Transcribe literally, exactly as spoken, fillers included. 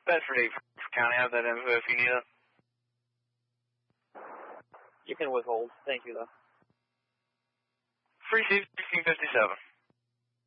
Bedford eight County, have that info if you need it. You can withhold. Thank you, though. Free seat sixteen fifty-seven.